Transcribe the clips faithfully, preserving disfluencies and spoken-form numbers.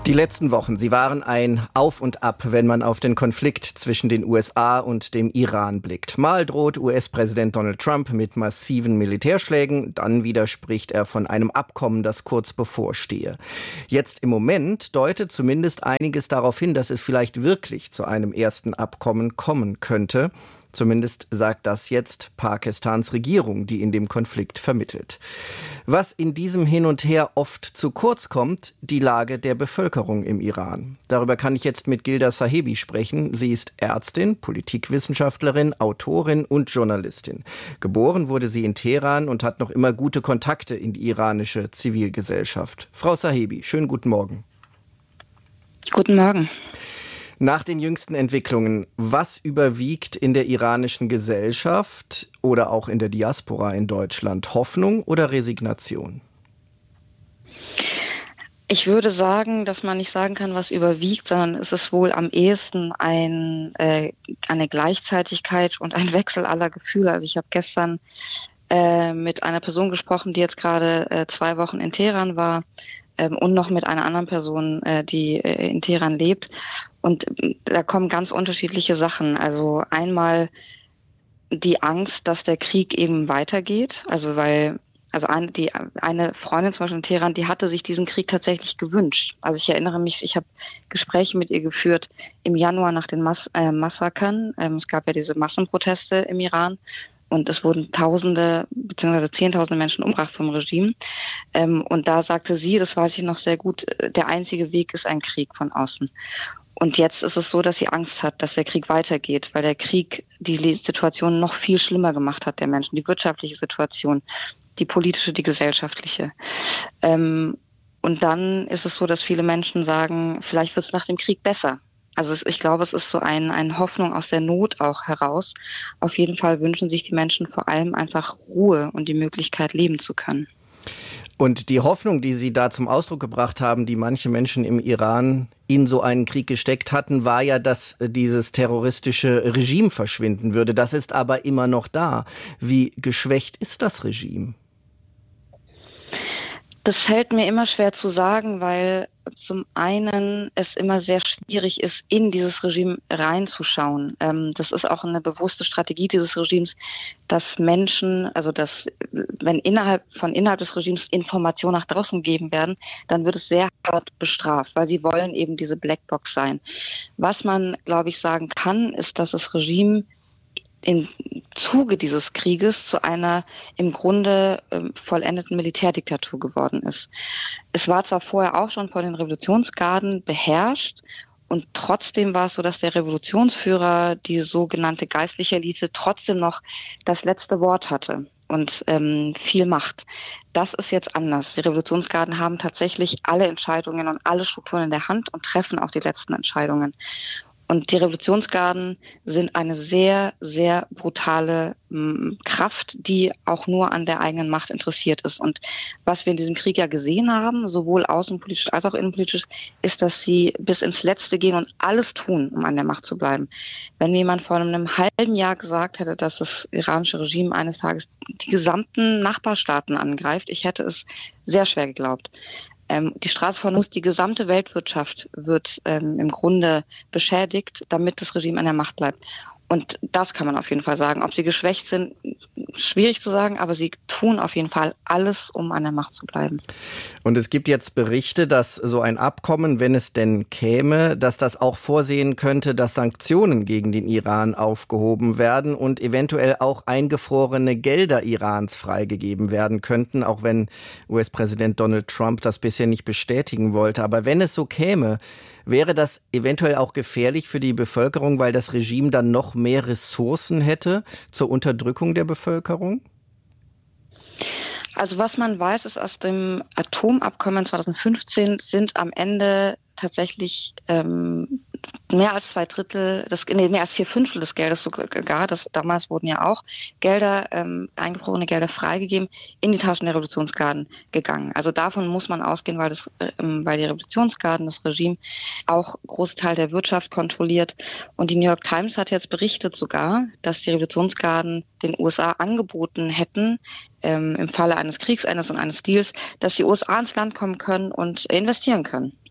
Die letzten Wochen, sie waren ein Auf und Ab, wenn man auf den Konflikt zwischen den U S A und dem Iran blickt. Mal droht U S-Präsident Donald Trump mit massiven Militärschlägen, dann widerspricht er von einem Abkommen, das kurz bevorstehe. Jetzt im Moment deutet zumindest einiges darauf hin, dass es vielleicht wirklich zu einem ersten Abkommen kommen könnte. Zumindest sagt das jetzt Pakistans Regierung, die in dem Konflikt vermittelt. Was in diesem Hin und Her oft zu kurz kommt, die Lage der Bevölkerung im Iran. Darüber kann ich jetzt mit Gilda Sahebi sprechen. Sie ist Ärztin, Politikwissenschaftlerin, Autorin und Journalistin. Geboren wurde sie in Teheran und hat noch immer gute Kontakte in die iranische Zivilgesellschaft. Frau Sahebi, schönen guten Morgen. Guten Morgen. Nach den jüngsten Entwicklungen, was überwiegt in der iranischen Gesellschaft oder auch in der Diaspora in Deutschland? Hoffnung oder Resignation? Ich würde sagen, dass man nicht sagen kann, was überwiegt, sondern es ist wohl am ehesten ein, äh, eine Gleichzeitigkeit und ein Wechsel aller Gefühle. Also ich habe gestern äh, mit einer Person gesprochen, die jetzt gerade äh, zwei Wochen in Teheran war, und noch mit einer anderen Person, die in Teheran lebt. Und da kommen ganz unterschiedliche Sachen. Also einmal die Angst, dass der Krieg eben weitergeht. Also weil, also eine, die, eine Freundin zum Beispiel in Teheran, die hatte sich diesen Krieg tatsächlich gewünscht. Also ich erinnere mich, ich habe Gespräche mit ihr geführt im Januar nach den Mass, äh, Massakern. Ähm, es gab ja diese Massenproteste im Iran. Und es wurden Tausende bzw. Zehntausende Menschen umgebracht vom Regime. Ähm, und da sagte sie, das weiß ich noch sehr gut, der einzige Weg ist ein Krieg von außen. Und jetzt ist es so, dass sie Angst hat, dass der Krieg weitergeht, weil der Krieg die Situation noch viel schlimmer gemacht hat der Menschen, die wirtschaftliche Situation, die politische, die gesellschaftliche. Ähm, und dann ist es so, dass viele Menschen sagen, vielleicht wird es nach dem Krieg besser. Also ich glaube, es ist so ein, eine Hoffnung aus der Not auch heraus. Auf jeden Fall wünschen sich die Menschen vor allem einfach Ruhe und die Möglichkeit, leben zu können. Und die Hoffnung, die Sie da zum Ausdruck gebracht haben, die manche Menschen im Iran in so einen Krieg gesteckt hatten, war ja, dass dieses terroristische Regime verschwinden würde. Das ist aber immer noch da. Wie geschwächt ist das Regime? Das fällt mir immer schwer zu sagen, weil zum einen es immer sehr schwierig ist, in dieses Regime reinzuschauen. Ähm, das ist auch eine bewusste Strategie dieses Regimes, dass Menschen, also dass wenn innerhalb von innerhalb des Regimes Informationen nach draußen gegeben werden, dann wird es sehr hart bestraft, weil sie wollen eben diese Blackbox sein. Was man, glaube ich, sagen kann, ist, dass das Regime im Zuge dieses Krieges zu einer im Grunde äh, vollendeten Militärdiktatur geworden ist. Es war zwar vorher auch schon von den Revolutionsgarden beherrscht und trotzdem war es so, dass der Revolutionsführer, die sogenannte geistliche Elite, trotzdem noch das letzte Wort hatte und ähm, viel Macht. Das ist jetzt anders. Die Revolutionsgarden haben tatsächlich alle Entscheidungen und alle Strukturen in der Hand und treffen auch die letzten Entscheidungen. Und die Revolutionsgarden sind eine sehr, sehr brutale m, Kraft, die auch nur an der eigenen Macht interessiert ist. Und was wir in diesem Krieg ja gesehen haben, sowohl außenpolitisch als auch innenpolitisch, ist, dass sie bis ins Letzte gehen und alles tun, um an der Macht zu bleiben. Wenn jemand vor einem halben Jahr gesagt hätte, dass das iranische Regime eines Tages die gesamten Nachbarstaaten angreift, ich hätte es sehr schwer geglaubt. Ähm, die Straße von Hormuz, die gesamte Weltwirtschaft wird ähm, im Grunde beschädigt, damit das Regime an der Macht bleibt. Und das kann man auf jeden Fall sagen. Ob sie geschwächt sind, schwierig zu sagen, aber sie tun auf jeden Fall alles, um an der Macht zu bleiben. Und es gibt jetzt Berichte, dass so ein Abkommen, wenn es denn käme, dass das auch vorsehen könnte, dass Sanktionen gegen den Iran aufgehoben werden und eventuell auch eingefrorene Gelder Irans freigegeben werden könnten, auch wenn U S-Präsident Donald Trump das bisher nicht bestätigen wollte. Aber wenn es so käme, wäre das eventuell auch gefährlich für die Bevölkerung, weil das Regime dann noch mehr Ressourcen hätte zur Unterdrückung der Bevölkerung? Also was man weiß, ist aus dem Atomabkommen zweitausendfünfzehn sind am Ende tatsächlich ähm, mehr als zwei Drittel, des, nee, mehr als vier Fünftel des Geldes sogar, das, damals wurden ja auch Gelder, ähm, eingefrorene Gelder freigegeben, in die Taschen der Revolutionsgarden gegangen. Also davon muss man ausgehen, weil, das, ähm, weil die Revolutionsgarden, das Regime, auch große Teil der Wirtschaft kontrolliert. Und die New York Times hat jetzt berichtet sogar, dass die Revolutionsgarden den U S A angeboten hätten, ähm, im Falle eines Kriegsendes und eines Deals, dass die U S A ins Land kommen können und investieren können.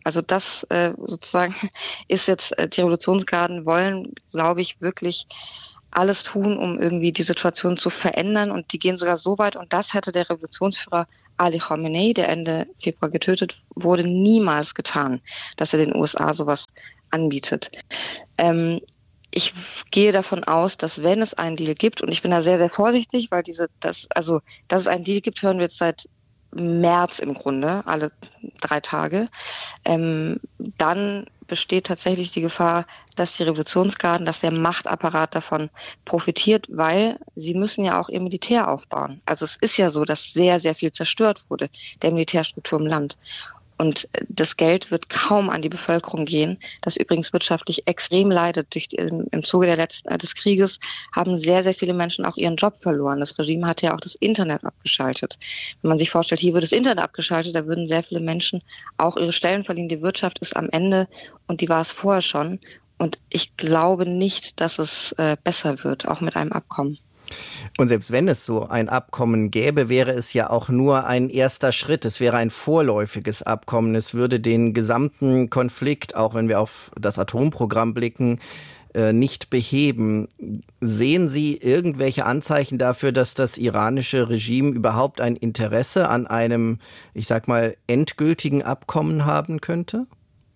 Also das äh, sozusagen ist jetzt, äh, die Revolutionsgarden wollen, glaube ich, wirklich alles tun, um irgendwie die Situation zu verändern. Und die gehen sogar so weit, und das hätte der Revolutionsführer Ali Khamenei, der Ende Februar getötet wurde, niemals getan, dass er den U S A sowas anbietet. Ähm, ich gehe davon aus, dass wenn es einen Deal gibt, und ich bin da sehr, sehr vorsichtig, weil diese, das, also, dass es einen Deal gibt, hören wir jetzt seit März im Grunde, alle drei Tage, ähm, dann besteht tatsächlich die Gefahr, dass die Revolutionsgarden, dass der Machtapparat davon profitiert, weil sie müssen ja auch ihr Militär aufbauen. Also es ist ja so, dass sehr, sehr viel zerstört wurde, der Militärstruktur im Land. Und das Geld wird kaum an die Bevölkerung gehen, das übrigens wirtschaftlich extrem leidet. Durch die, im, Im Zuge der letzten, des Krieges haben sehr, sehr viele Menschen auch ihren Job verloren. Das Regime hat ja auch das Internet abgeschaltet. Wenn man sich vorstellt, hier wird das Internet abgeschaltet, da würden sehr viele Menschen auch ihre Stellen verlieren. Die Wirtschaft ist am Ende, und die war es vorher schon. Und ich glaube nicht, dass es äh, besser wird, auch mit einem Abkommen. Und selbst wenn es so ein Abkommen gäbe, wäre es ja auch nur ein erster Schritt. Es wäre ein vorläufiges Abkommen. Es würde den gesamten Konflikt, auch wenn wir auf das Atomprogramm blicken, nicht beheben. Sehen Sie irgendwelche Anzeichen dafür, dass das iranische Regime überhaupt ein Interesse an einem, ich sag mal, endgültigen Abkommen haben könnte?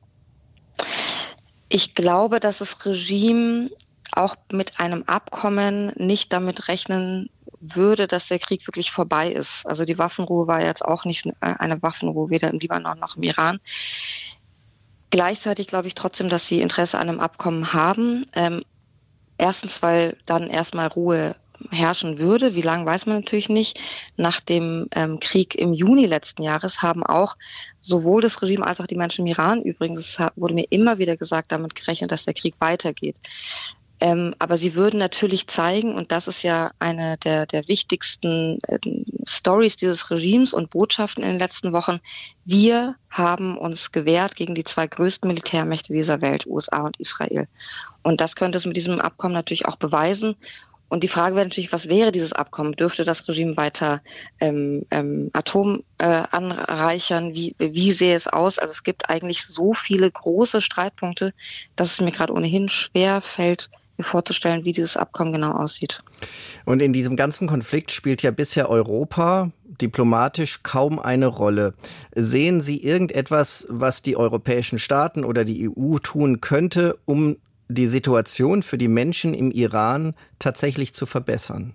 Ich glaube, dass das Regime auch mit einem Abkommen nicht damit rechnen würde, dass der Krieg wirklich vorbei ist. Also die Waffenruhe war jetzt auch nicht eine Waffenruhe, weder im Libanon noch im Iran. Gleichzeitig glaube ich trotzdem, dass sie Interesse an einem Abkommen haben. Ähm, erstens, weil dann erstmal Ruhe herrschen würde. Wie lange, weiß man natürlich nicht. Nach dem ähm, Krieg im Juni letzten Jahres haben auch sowohl das Regime als auch die Menschen im Iran, übrigens, es wurde mir immer wieder gesagt, damit gerechnet, dass der Krieg weitergeht. Ähm, aber sie würden natürlich zeigen, und das ist ja eine der, der wichtigsten äh, Stories dieses Regimes und Botschaften in den letzten Wochen, wir haben uns gewehrt gegen die zwei größten Militärmächte dieser Welt, U S A und Israel. Und das könnte es mit diesem Abkommen natürlich auch beweisen. Und die Frage wäre natürlich, was wäre dieses Abkommen? Dürfte das Regime weiter ähm, ähm, Atom äh, anreichern? Wie, wie sähe es aus? Also es gibt eigentlich so viele große Streitpunkte, dass es mir gerade ohnehin schwer fällt, mir vorzustellen, wie dieses Abkommen genau aussieht. Und in diesem ganzen Konflikt spielt ja bisher Europa diplomatisch kaum eine Rolle. Sehen Sie irgendetwas, was die europäischen Staaten oder die E U tun könnte, um die Situation für die Menschen im Iran tatsächlich zu verbessern?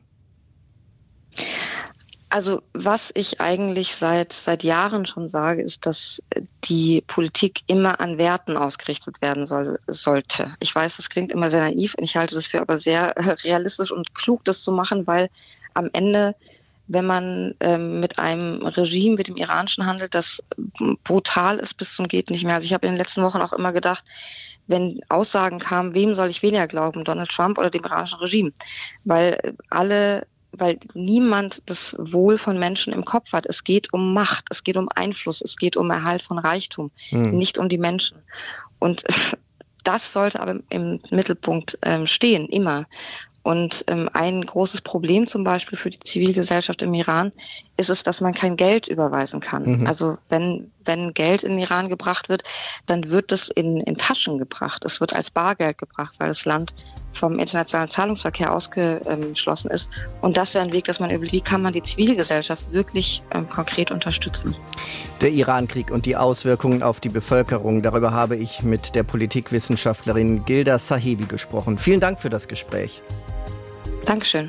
Also was ich eigentlich seit seit Jahren schon sage, ist, dass die Politik immer an Werten ausgerichtet werden soll, sollte. Ich weiß, das klingt immer sehr naiv, und ich halte das für aber sehr realistisch und klug, das zu machen, weil am Ende, wenn man ähm, mit einem Regime wie dem iranischen handelt, das brutal ist bis zum geht nicht mehr. Also ich habe in den letzten Wochen auch immer gedacht, wenn Aussagen kamen, wem soll ich weniger glauben, Donald Trump oder dem iranischen Regime? Weil alle weil niemand das Wohl von Menschen im Kopf hat. Es geht um Macht, es geht um Einfluss, es geht um Erhalt von Reichtum, hm. nicht um die Menschen. Und das sollte aber im Mittelpunkt ähm, stehen, immer. Und ähm, ein großes Problem zum Beispiel für die Zivilgesellschaft im Iran ist es, dass man kein Geld überweisen kann. Mhm. Also wenn wenn Geld in den Iran gebracht wird, dann wird es in, in Taschen gebracht. Es wird als Bargeld gebracht, weil das Land vom internationalen Zahlungsverkehr ausgeschlossen ist. Und das wäre ein Weg, dass man überlegt, wie kann man die Zivilgesellschaft wirklich ähm, konkret unterstützen. Der Irankrieg und die Auswirkungen auf die Bevölkerung, darüber habe ich mit der Politikwissenschaftlerin Gilda Sahibi gesprochen. Vielen Dank für das Gespräch. Dankeschön.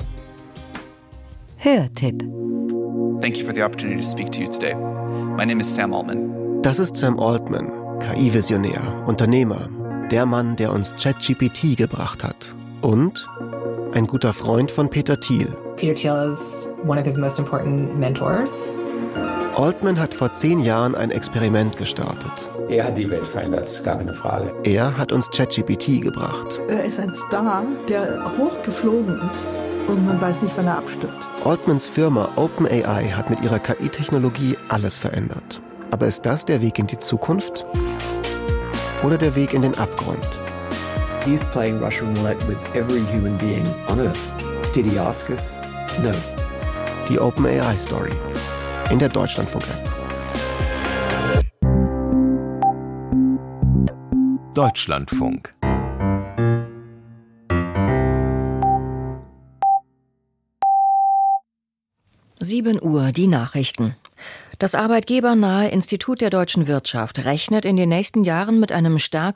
Hörtipp. Thank you for the opportunity to speak to you today. My name is Sam Altman. Das ist Sam Altman, K I-Visionär, Unternehmer, der Mann, der uns ChatGPT gebracht hat. Und ein guter Freund von Peter Thiel. Peter Thiel is one of his most important mentors. Altman hat vor zehn Jahren ein Experiment gestartet. Er hat die Welt verändert, ist gar keine Frage. Er hat uns ChatGPT gebracht. Er ist ein Star, der hochgeflogen ist und man weiß nicht, wann er abstürzt. Altmans Firma OpenAI hat mit ihrer K I-Technologie alles verändert. Aber ist das der Weg in die Zukunft? Oder der Weg in den Abgrund? He's playing Russian roulette with every human being on Earth. Did he ask us? No. Die OpenAI-Story in der Deutschlandfunk-App. Deutschlandfunk. sieben Uhr, die Nachrichten. Das arbeitgebernahe Institut der deutschen Wirtschaft rechnet in den nächsten Jahren mit einem stärkeren